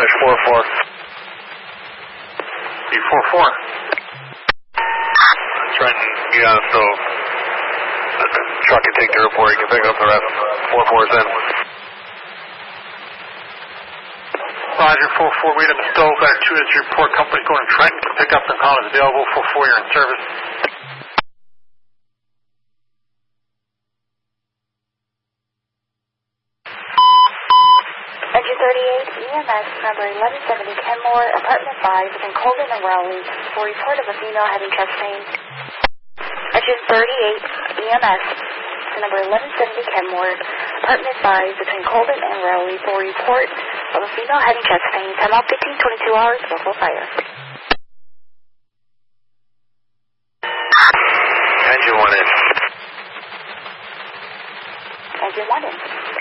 44. B44. Trenton, yeah, so the truck can take the report, you can pick up the rest. 44's in. Roger, 44, wait a minute, Stowe, got a 2 report, company going to Trenton, can pick up the call is available, 44, you're in service. Engine 38, EMS number 1170 Kenmore, apartment 5, within Colden and Rowley, for report of a female having chest pain. Engine 38, EMS number 1170 Kenmore, apartment 5, between Colden and Rowley, for report of a female having chest pain. Time out 15-22 hours, local fire. Engine 1 in. Engine 1 in.